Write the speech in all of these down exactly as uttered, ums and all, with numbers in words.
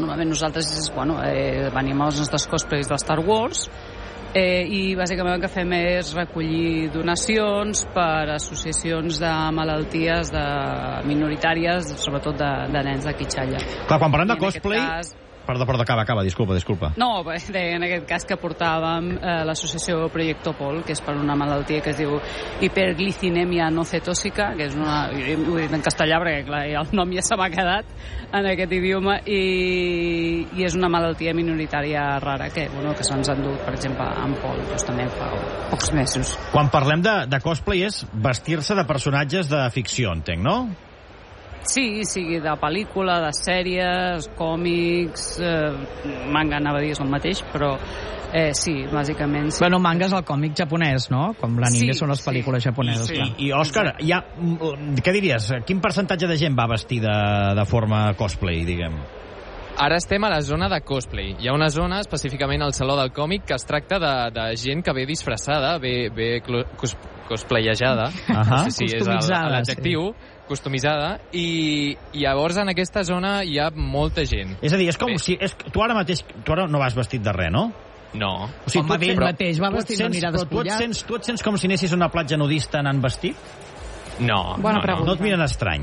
normalment nosaltres bueno, eh, venim als nostres cosplays de Star Wars, Eh, i bàsicament el que fem és recollir donacions per associacions de malalties de minoritàries, sobretot de, de nens de Quitxalla. Clar, quan parlem de cosplay... Cas... Perdó, perdó, acaba, acaba, disculpa, disculpa. No, bé, en aquest cas que portàvem eh, l'associació Proyecto Pol, que és per una malaltia que es diu hiperglicinèmia no cetòsica, que és una... ho he dit en castellà perquè clar, el nom ja se m'ha quedat en aquest idioma, i, i és una malaltia minoritària rara que, bueno, que se'ns ha endut, per exemple, en Pol, doncs, també fa pocs mesos. Quan parlem de, de cosplay és vestir-se de personatges de ficció, entenc, no? Sí, sigui de pel·lícula, de sèries, còmics, eh, manga, anava a dir, és el mateix, però eh, sí, bàsicament sí. Bueno, manga és el còmic japonès, no? Com l'anime sí, són les pel·lícules sí, japoneses. Sí. I, I, Òscar, ja, què diries? Quin percentatge de gent va vestir de, de forma cosplay, diguem? Ara estem a la zona de cosplay. Hi ha una zona, específicament al Saló del Còmic, que es tracta de, de gent que ve disfressada, ve, ve cos, cosplayejada. Uh -huh. No sé si és l'adjectiu. Sí. Customitzada, i, i llavors en aquesta zona hi ha molta gent. És a dir, és com Bé. si... És, tu ara mateix tu ara no vas vestit de res, no? No. O sigui, Home, ell mateix va vestit, no anirà despullat. Tu et, sents, tu et sents com si anessis a una platja nudista anant vestit? No. Bona no, pregunta. No et miren estrany.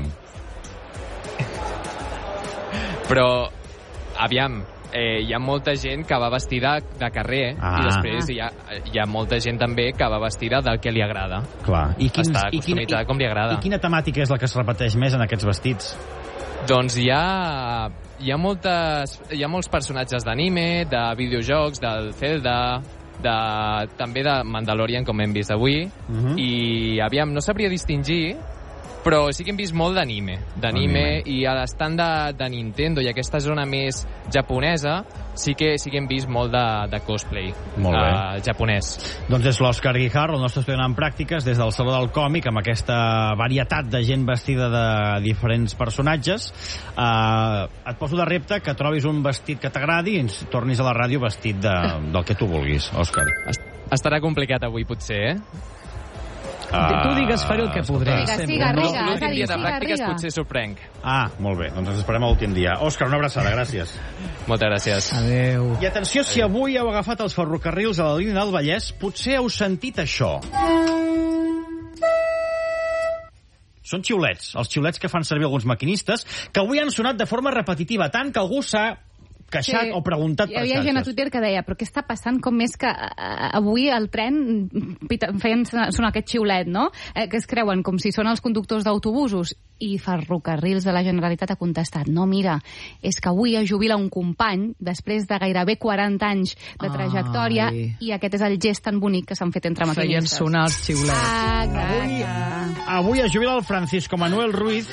Però, aviam, eh, hi ha molta gent que va vestida de carrer, ah. i després hi ha, hi ha molta gent també que va vestida del que li agrada. Clar. I quins, Està i customitzada com li agrada. I quina temàtica és la que es repeteix més en aquests vestits? Doncs hi ha, hi ha, moltes, hi ha molts personatges d'anime, de videojocs, del Zelda, de, també de Mandalorian, com hem vist avui, uh-huh. i aviam, no sabria distingir, però sí que hem vist molt d'anime, d'anime, i a l'estant de, de Nintendo i aquesta zona més japonesa, sí que, sí que hem vist molt de, de cosplay molt bé. Uh, japonès. Doncs és l'Òscar Guijarro, el nostre estudiant en pràctiques, des del Saló del Còmic, amb aquesta varietat de gent vestida de diferents personatges. Uh, et poso de repte que trobis un vestit que t'agradi i ens tornis a la ràdio vestit de, del que tu vulguis, Òscar. Estarà complicat avui, potser, eh? Uh, tu digues, faré el que podré. Riga, siga, riga. L'últim dia de pràctiques potser sorprenc. Ah, molt bé, doncs ens esperem a l'últim dia. Òscar, una abraçada, gràcies. Moltes gràcies. Adéu. I atenció, si avui heu agafat els ferrocarrils a la línia del Vallès, potser heu sentit això. Són xiulets, els xiulets que fan servir alguns maquinistes, que avui han sonat de forma repetitiva, tant que algú s'ha queixat sí. o preguntat per xarxes. Hi havia gent a Twitter que deia, però què està passant? Com és que uh, avui el tren feien sonar aquest xiulet, no? Eh, que es creuen com si són els conductors d'autobusos. I Ferrocarrils de la Generalitat ha contestat, no, mira, és que avui es jubila un company després de gairebé quaranta anys de trajectòria Ai. i aquest és el gest tan bonic que s'han fet entre maquinistes. Feien sonar els xiulets. Ah, avui, avui es jubila el Francisco Manuel Ruiz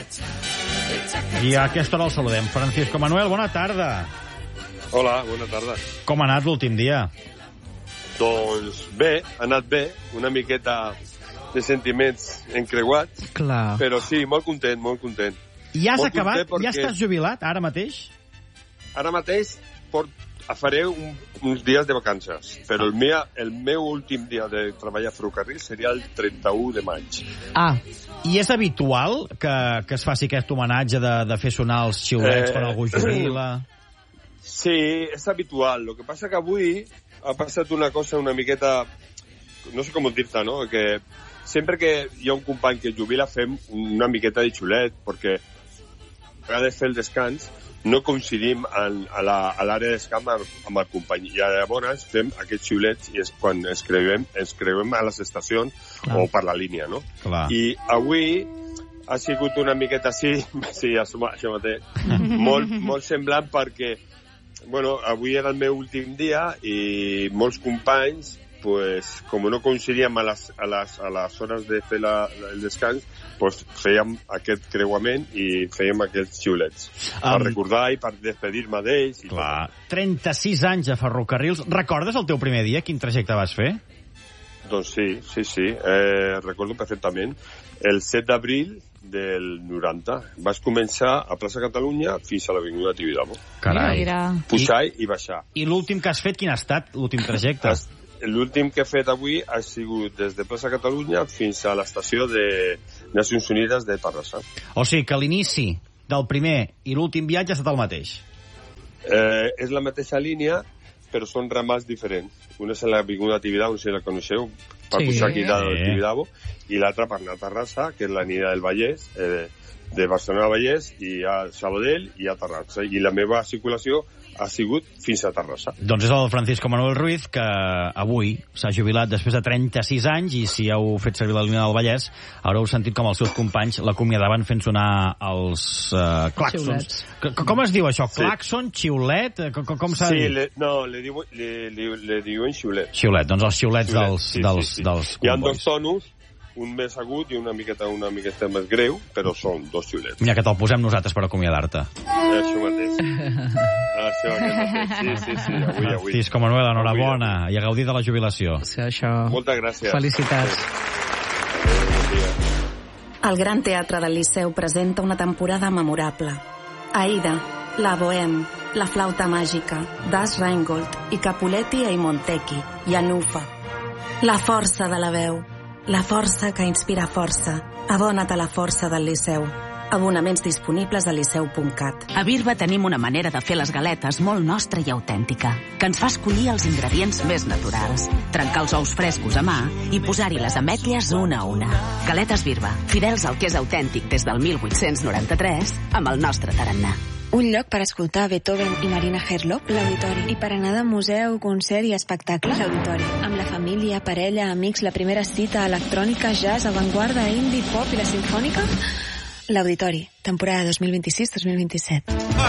i a aquesta hora el saludem. Francisco Manuel, bona tarda. Hola, bona tarda. Com ha anat l'últim dia? Doncs bé, ha anat bé, una miqueta de sentiments encreuats, Clar. però sí, molt content, molt content. I has molt acabat? Ja estàs jubilat, ara mateix? Ara mateix port, faré un, uns dies de vacances, però el, mea, el meu últim dia de treballar a ferrocarril seria el trenta-u de maig. Ah, i és habitual que, que es faci aquest homenatge de, de fer sonar els xiulets eh, quan algú jubila? Sí, és habitual. El que passa que avui ha passat una cosa una miqueta... No sé com dir-te, no? Que sempre que hi ha un company que jubila fem una miqueta de xulet, perquè a vegades fer el descans no coincidim en, a l'àrea de descans amb, amb el company. I llavors fem aquests xiulets i és quan ens creuem, ens creuem a les estacions Clar. o per la línia, no? Clar. I avui ha sigut una miqueta així, sí, això mateix, molt, molt semblant perquè, bueno, avui era el meu últim dia i molts companys pues, com no coincidíem a les, a les, a les hores de fer la, la, el descans, pues, fèiem aquest creuament i fèiem aquests xiulets. Um, per recordar i per despedir-me d'ells. Clar, trenta-sis anys a ferrocarrils. Recordes el teu primer dia? Quin trajecte vas fer? Doncs sí, sí, sí. Eh, recordo perfectament. El set d'abril del noranta. Vas començar a Plaça Catalunya fins a l'Avinguda Tibidabo. Carai. Pujar i, i baixar. I l'últim que has fet, quin ha estat? L'últim trajecte? Has, L'últim que he fet avui ha sigut des de Plaça Catalunya fins a l'estació de Nacions Unides de Terrassa. O sigui que l'inici del primer i l'últim viatge ha estat el mateix. Eh, és la mateixa línia, però són ramals diferents. Una és la Avinguda Tibidabo, no sé si la coneixeu, per Sí. pujar aquí dalt del Tibidabo, i l'altra per anar a Terrassa, que és la línia del Vallès, eh, de Barcelona a Vallès, i a Sabadell i a Terrassa. I la meva circulació ha sigut fins a Terrassa. Doncs és el Francisco Manuel Ruiz, que avui s'ha jubilat després de trenta-sis anys, i si heu fet servir la línia del Vallès, haureu sentit com els seus companys l'acomiadaven fent sonar els uh, claxons. C com es diu això? Sí. Claxon, xiulet? Com, com s'ha Sí, dit? le, no, le, diu, le, le, le diuen xiulet. Xiulet, doncs els xiulets Xiulet, dels, sí, dels, sí, sí. dels Hi ha combois. dos tonos, un més agut i una miqueta, una miqueta més greu, però són dos xiulets. Mira, que te'l posem nosaltres per acomiadar-te. Això mateix. Això mateix. Sí, sí, sí, avui, avui. Francisco Manuel, enhorabona, i a gaudir de la jubilació. Sí, això... Moltes gràcies. Felicitats. El Gran Teatre del Liceu presenta una temporada memorable. Aida, la Bohème, la Flauta Màgica, Das Rheingold i Capuletti e i Montecchi, i Anufa. La força de la veu. La força que inspira força. Abona't a la força del Liceu. Abonaments disponibles a liceu punt cat. A Birba tenim una manera de fer les galetes molt nostra i autèntica, que ens fa escollir els ingredients més naturals, trencar els ous frescos a mà i posar-hi les ametlles una a una. Galetes Birba, fidels al que és autèntic des del mil vuit-cents noranta-tres, amb el nostre tarannà. Un lloc per escoltar Beethoven i Marina Herlop, l'Auditori. I per anar de museu, concert i espectacle, l'Auditori. Amb la família, parella, amics, la primera cita, electrònica, jazz, avantguarda, indie, pop i la sinfònica, l'Auditori. Temporada dos mil vint-i-sis dos mil vint-i-set.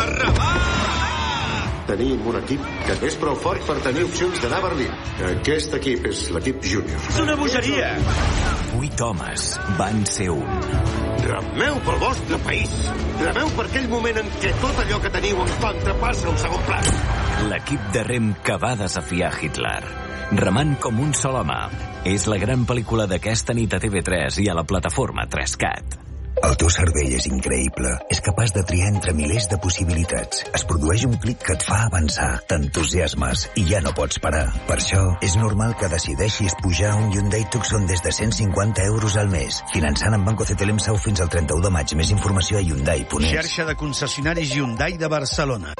Tenim un equip que no és prou fort per tenir opcions d'anar a Berlín. Aquest equip és l'equip júnior. És una bogeria! Vuit homes van ser un. Remeu pel vostre país. Remeu per aquell moment en què tot allò que teniu en contra passa a un segon pla. L'equip de rem que va desafiar Hitler. Remant com un sol home. És la gran pel·lícula d'aquesta nit a T V tres i a la plataforma tres cat. El teu cervell és increïble. És capaç de triar entre milers de possibilitats. Es produeix un clic que et fa avançar, t'entusiasmes i ja no pots parar. Per això, és normal que decideixis pujar un Hyundai Tucson des de cent cinquanta euros al mes. Finançant amb Banco C T L M S A U fins al trenta-u de maig. Més informació a Hyundai punt es. Xarxa de concessionaris Hyundai de Barcelona.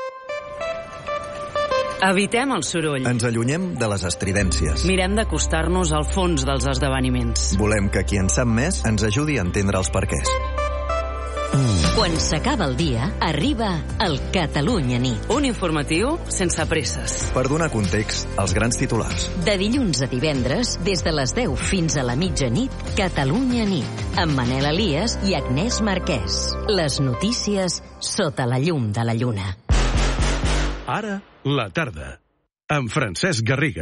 Evitem el soroll. Ens allunyem de les estridències. Mirem d'acostar-nos al fons dels esdeveniments. Volem que qui en sap més ens ajudi a entendre els perquès. Quan s'acaba el dia, arriba el Catalunya Nit. Un informatiu sense presses. Per donar context als grans titulars. De dilluns a divendres, des de les deu fins a la mitjanit, Catalunya Nit, amb Manel Elias i Agnès Marquès. Les notícies sota la llum de la lluna. Ara, la tarda, amb Francesc Garriga.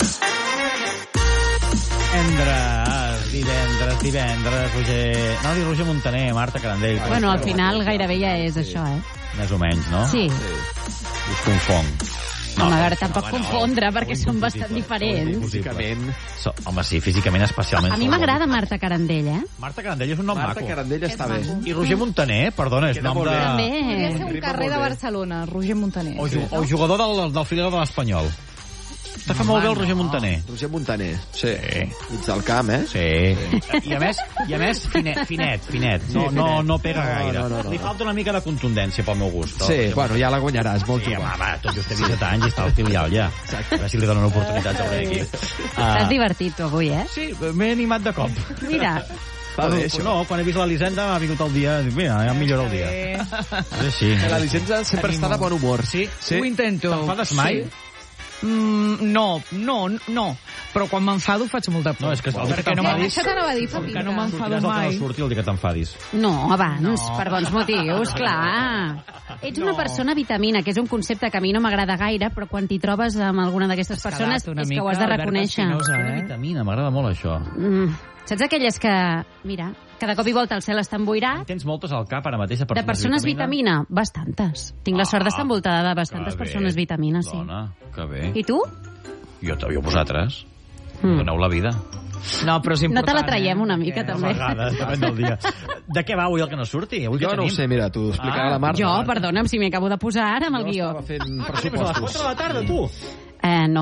Divendres, divendres, divendres, Roger... No, dic Roger Montaner, Marta Carandell. Bueno, al final gairebé ja és això, eh? Més o menys, no? Sí. Us confonc. No, home, a veure, tampoc confondre, perquè són bastant diferents. Físicament. So, home, sí, físicament especialment. A mi m'agrada Marta Carandell, eh? Marta Carandell és un nom Marta maco. Marta Carandell està bé. I Roger Montaner, perdona, és nom de... També. Podria ser un carrer de Barcelona, Roger Montaner. O, ju o jugador del, del filial de l'Espanyol. Està fent molt bé el Roger Montaner. Roger Montaner, sí. sí. Dins del camp, eh? Sí. sí. I a més, i a més finet, finet, finet. No, no, no pega gaire. No, no, no, Li falta una mica de contundència pel meu gust. Sí, no? Bueno, ja la guanyaràs, molt sí, jove. Home, tot just té disset anys i està al filial ja. Exacte. A veure si li donen oportunitats al aquí. T'has divertit tu avui, eh? Sí, m'he animat de cop. Mira. Va bé, això. No, quan he vist l'Elisenda m'ha vingut el dia, dic, mira, ja millora el dia. És així. L'Elisenda sempre està de bon humor. Sí, sí. Ho intento. T'enfades mai? Sí. Mm, no, no, no. Però quan m'enfado faig molta por. No, és que el dia que no això t'anava a dir fa que no m'enfado mai. mai. No surti el dia que t'enfadis. No, abans, no. Per bons motius, clar. Ets una no. persona vitamina, que és un concepte que a mi no m'agrada gaire, però quan t'hi trobes amb alguna d'aquestes persones és que ho has de reconèixer. Espinosa, eh? Vitamina, m'agrada molt això. Mm. Saps aquelles que, mira, cada cop i volta el cel està emboirat? En tens moltes al cap ara mateix de persones, de persones vitamina? vitamina? Bastantes. Tinc ah, la sort d'estar envoltada de bastantes persones vitamina, sí. Dona, que bé. I tu? Jo, jo vosaltres. Mm. Doneu la vida. No, però és important. No te la traiem una mica, eh, també. A vegades, depèn del dia. De què va avui el que no surti? Avui jo no ho sé, mira, t'ho explicarà ah, la Marta. Jo, perdona'm, si m'hi acabo de posar ara amb el jo guió. Jo estava fent ah, pressupostos. A les quatre de la tarda, tu? Eh, no.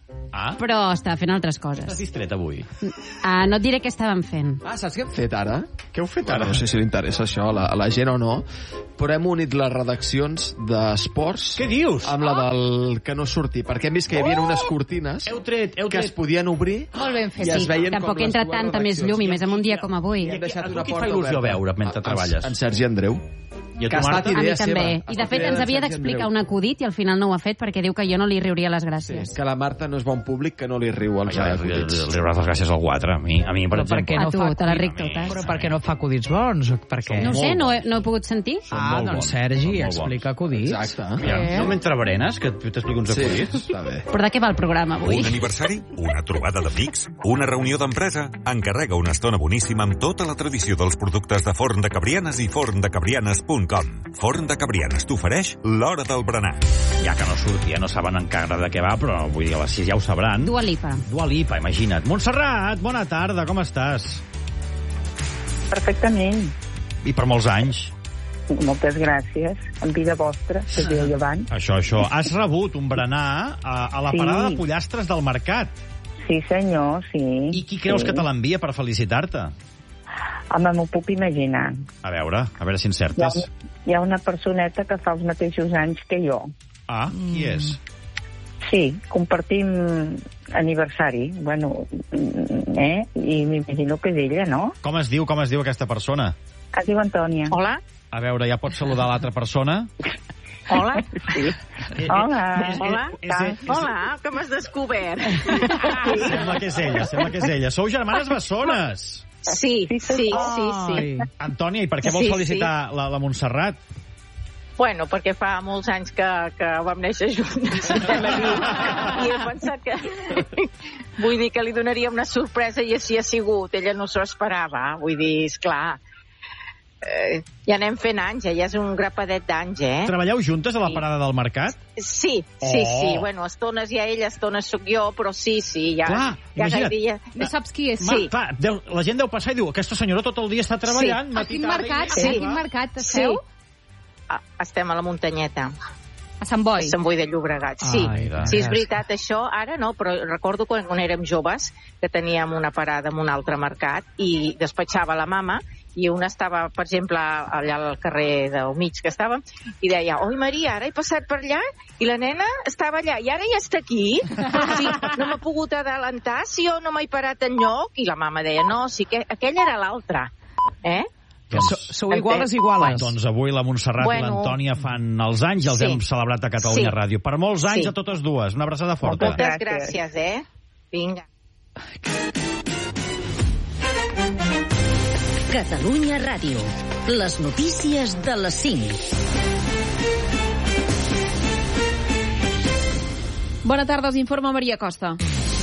Ah? Però estava fent altres coses. Estàs distret avui? Uh, no et diré què estàvem fent. Ah, saps què hem fet ara? Què heu fet ara? Bueno, no sé si li interessa això a la, a la gent o no, però hem unit les redaccions d'esports... Què dius? Amb la del que no surti, perquè hem vist que hi havia Oh! unes cortines heu tret, heu que tret. es podien obrir Molt ben fet, i es sí. veien Tampoc com les entra dues tanta més redaccions. llum, i més en un dia com avui. I hem deixat una qui fa porta il·lusió oberta. veure mentre treballes? En Sergi Andreu. I a que tu, ha Marta? estat A mi idea també. seva. I, Ha de estat fet, idea ens d'en havia Sergi d'explicar Andreu. un acudit i al final no ho ha fet perquè diu que jo no li riuria les gràcies. Sí, que la Marta no és bon públic, que no li riu als Ja, li, li, li hauràs les gràcies al quatre, a mi, a mi per Però per exemple. què no A tu, fa te la acudits? ric totes. Però per què no fa acudits bons? Per què? No ho sé, no he, no he pogut sentir. Ah, molt doncs bons, Sergi, són molt explica acudits. Exacte. Ja, Eh? no mentre berenes, que t'explico uns Sí, acudits. està bé. Però de què va el programa avui? Un aniversari? Una trobada d'amics? Una reunió d'empresa? Encarrega una estona boníssima amb tota la tradició dels productes de Forn de Cabrianes i forn de cabrianes punt com. Forn de Cabrianes t'ofereix l'hora del berenar. Ja que no surti, ja no saben encara de què va, però vull dir, a les sis ja ho sabran. Dua Lipa. Dua Lipa, imagina't. Montserrat, bona tarda, com estàs? Perfectament. I per molts anys. Moltes gràcies. En vida vostra, que deia abans. Això, això. Has rebut un berenar a, a la Sí. parada de pollastres del mercat. Sí, senyor, sí. I qui creus sí. que te l'envia per felicitar-te? Home, m'ho puc imaginar. A veure, a veure si Hi ha, encertes. hi ha una personeta que fa els mateixos anys que jo. Ah, qui és? Sí, compartim aniversari. Bueno, eh? I m'imagino que és ella, no? Com es diu, com es diu aquesta persona? Es diu Antònia. Hola? A veure, ja pots saludar l'altra persona? Hola? Sí. Eh, Hola. eh, eh, Hola? és- és- és- Hola, com has descobert? Sembla que és ella, sembla que és ella. Sou germanes bessones. Sí, sí, sí, sí, sí. Antònia, i per què vols Sí, felicitar la, la Montserrat? Bueno, perquè fa molts anys que, que vam néixer juntes, anem a dir, i he pensat que... Vull dir que li donaria una sorpresa i així ha sigut. Ella no s'ho esperava, vull dir, esclar. Eh, ja anem fent anys, ella és un grapadet d'anys, eh? Treballeu juntes a la parada del mercat? Sí, sí, Oh. sí. Bueno, estones ja ella, estones sóc jo, però sí, sí, ja... Clar, ja imagina't. gairebé ja... No saps qui és? Ma, Sí. clar, deu, la gent deu passar i diu aquesta senyora tot el dia està treballant. A matí, quin tarda i mercat? nit. Sí. A quin mercat esteu? Ah, estem a la muntanyeta. A Sant Boi. A Sant Boi de Llobregat, sí. Ai, va. Sí, és veritat, això ara no, però recordo quan, quan érem joves que teníem una parada en un altre mercat i despatxava la mama i una estava, per exemple, allà al carrer del mig que estàvem, i deia, oi Maria, ara he passat per allà i la nena estava allà i ara ja està aquí. Però sí, no m'ha pogut adelantar, si jo no m'he parat enlloc. I la mama deia, no, sí que aquell era l'altre. Eh? Doncs, Sou iguales, iguales. Doncs avui la Montserrat Bueno. i l'Antònia fan els anys i els Sí. hem celebrat a Catalunya Sí. Ràdio. Per molts anys Sí. a totes dues. Una abraçada forta. Moltes gràcies, eh? Vinga. Catalunya Ràdio. Les notícies de les cinc. Bona tarda, us informa Maria Costa.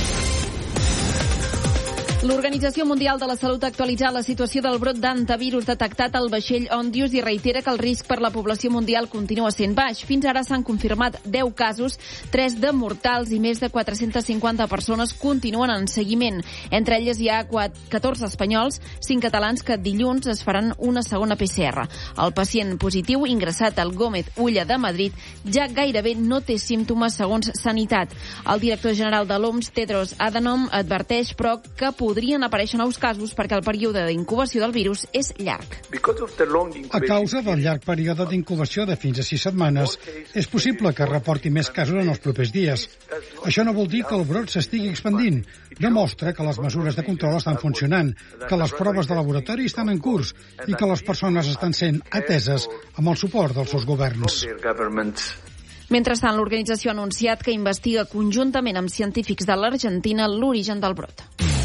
L'Organització Mundial de la Salut ha actualitzat la situació del brot d'antivirus detectat al vaixell Ondius i reitera que el risc per la població mundial continua sent baix. Fins ara s'han confirmat deu casos, tres de mortals i més de quatre-centes cinquanta persones continuen en seguiment. Entre elles hi ha catorze espanyols, cinc catalans que dilluns es faran una segona P C R. El pacient positiu ingressat al Gómez Ulla de Madrid ja gairebé no té símptomes segons Sanitat. El director general de l'O M S, Tedros Adhanom, adverteix, però, que podrien aparèixer nous casos perquè el període d'incubació del virus és llarg. A causa del llarg període d'incubació de fins a sis setmanes, és possible que reporti més casos en els propers dies. Això no vol dir que el brot s'estigui expandint. Demostra que les mesures de control estan funcionant, que les proves de laboratori estan en curs i que les persones estan sent ateses amb el suport dels seus governs. Mentrestant, l'organització ha anunciat que investiga conjuntament amb científics de l'Argentina l'origen del brot.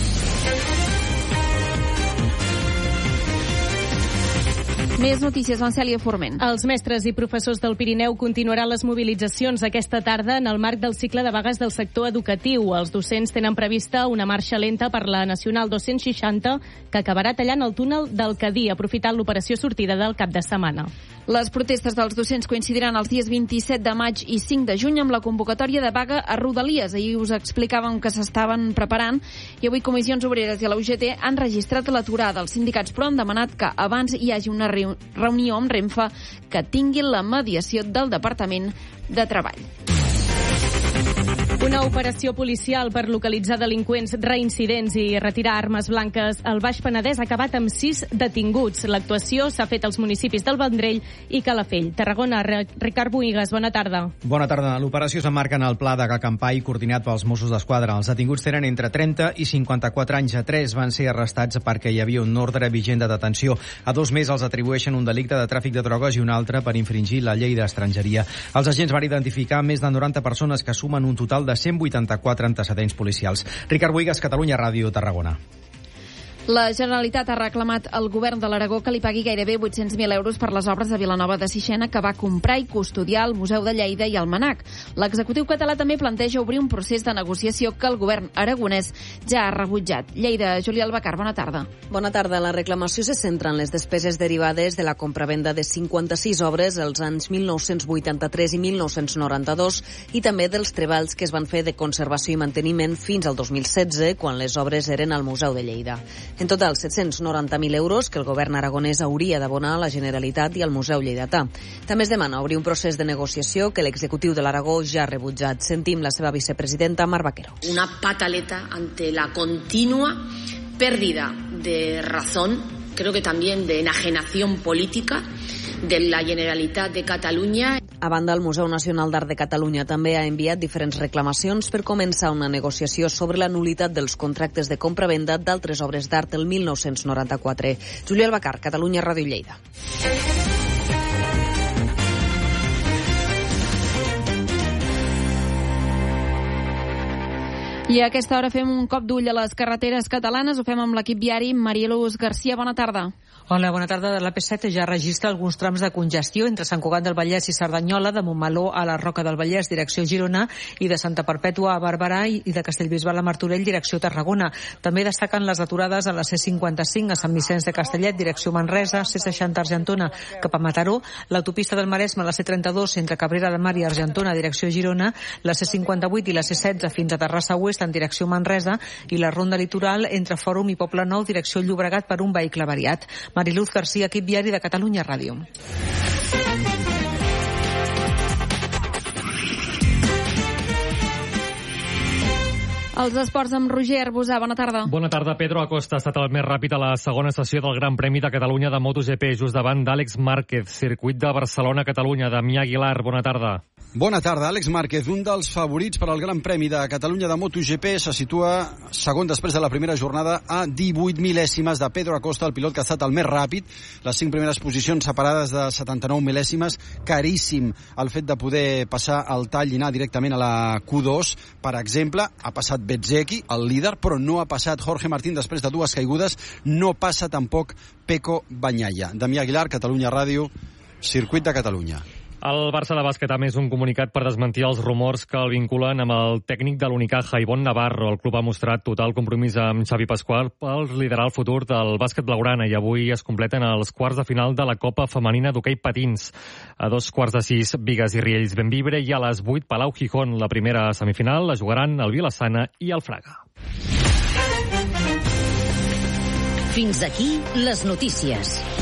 Més notícies, van Cèlia Forment. Els mestres i professors del Pirineu continuaran les mobilitzacions aquesta tarda en el marc del cicle de vagues del sector educatiu. Els docents tenen prevista una marxa lenta per la Nacional dos-cents seixanta que acabarà tallant el túnel del Cadí, aprofitant l'operació sortida del cap de setmana. Les protestes dels docents coincidiran els dies vint-i-set de maig i cinc de juny amb la convocatòria de vaga a Rodalies. Ahir us explicàvem que s'estaven preparant i avui Comissions Obreres i la U G T han registrat l'aturada. Els sindicats, però, han demanat que abans hi hagi una reunió amb Renfe que tingui la mediació del Departament de Treball. Una operació policial per localitzar delinqüents reincidents i retirar armes blanques al Baix Penedès ha acabat amb sis detinguts. L'actuació s'ha fet als municipis del Vendrell i Calafell. Tarragona, Ricard Bohigas, bona tarda. Bona tarda. L'operació s'emmarca en el pla de Gacampai coordinat pels Mossos d'Esquadra. Els detinguts tenen entre trenta i cinquanta-quatre anys. A tres van ser arrestats perquè hi havia un ordre vigent de detenció. A dos més els atribueixen un delicte de tràfic de drogues i un altre per infringir la llei d'estrangeria. Els agents van identificar més de noranta persones que sumen un total de cent vuitanta-quatre antecedents policials. Ricard Bohigas, Catalunya Ràdio, Tarragona. La Generalitat ha reclamat al govern de l'Aragó que li pagui gairebé vuit-cents mil euros per les obres de Vilanova de Sixena que va comprar i custodiar el Museu de Lleida i el MNAC. L'executiu català també planteja obrir un procés de negociació que el govern aragonès ja ha rebutjat. Lleida, Júlia Albacar, bona tarda. Bona tarda. La reclamació se centra en les despeses derivades de la compravenda de cinquanta-sis obres els anys mil nou-cents vuitanta-tres i mil nou-cents noranta-dos i també dels treballs que es van fer de conservació i manteniment fins al dos mil setze, quan les obres eren al Museu de Lleida. En total, set-cents noranta mil euros que el govern aragonès hauria d'abonar a la Generalitat i al Museu Lleidatà. També es demana obrir un procés de negociació que l'executiu de l'Aragó ja ha rebutjat. Sentim la seva vicepresidenta, Mar Vaquero. Una pataleta ante la continua pérdida de razón, creo que también de enajenación política de la Generalitat de Catalunya. A banda, el Museu Nacional d'Art de Catalunya també ha enviat diferents reclamacions per començar una negociació sobre la nul·litat dels contractes de compra-venda d'altres obres d'art el mil nou-cents noranta-quatre. Júlia Albacar, Catalunya Ràdio, Lleida. I a aquesta hora fem un cop d'ull a les carreteres catalanes. Ho fem amb l'equip viari. Marielus Garcia, bona tarda. Hola, bona tarda. La P set ja registra alguns trams de congestió entre Sant Cugat del Vallès i Cerdanyola, de Montmeló a la Roca del Vallès, direcció Girona, i de Santa Perpètua a Barberà i de Castellbisbal a Martorell, direcció Tarragona. També destaquen les aturades a la C cinquanta-cinc a Sant Vicenç de Castellet, direcció Manresa, C seixanta Argentona cap a Mataró, l'autopista del Maresme, la C trenta-dos entre Cabrera de Mar i Argentona, direcció Girona, la C cinquanta-vuit i la C setze fins a Terrassa Oest en direcció Manresa i la ronda litoral entre Fòrum i Poble Nou, direcció Llobregat per un vehicle variat. Mariluz Garcia, equip viari de Catalunya Ràdio. Els esports amb Roger Arbusà, bona tarda. Bona tarda. Pedro Acosta ha estat el més ràpid a la segona sessió del Gran Premi de Catalunya de MotoGP, just davant d'Àlex Márquez. Circuit de Barcelona-Catalunya, Damià Aguilar, bona tarda. Bona tarda. Àlex Márquez, un dels favorits per al Gran Premi de Catalunya de MotoGP, se situa segon després de la primera jornada a divuit mil·lèsimes de Pedro Acosta, el pilot que ha estat el més ràpid. Les cinc primeres posicions separades de setanta-nou mil·lèsimes. Caríssim el fet de poder passar el tall i anar directament a la Q dos. Per exemple, ha passat Bezzecchi, el líder, però no ha passat Jorge Martín després de dues caigudes. No passa tampoc Pecco Bagnaia. Damià Aguilar, Catalunya Ràdio, Circuit de Catalunya. El Barça de bàsquet ha més un comunicat per desmentir els rumors que el vinculen amb el tècnic de l'Unicaja, Ivonne Navarro. El club ha mostrat total compromís amb Xavi Pasqual per liderar el futur del bàsquet blaugrana i avui es completen els quarts de final de la Copa Femenina d'Hoquei Patins. A dos quarts de sis, Bigues i Riells Benvibre, i a les vuit, Palau Gijón. La primera semifinal la jugaran el Vilassana i el Fraga. Fins aquí les notícies.